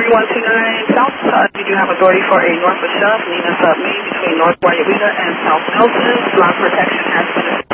3129 South. You do have authority for a northward shove, leading us up Main between North Guayabita and South Milton. Block protection has been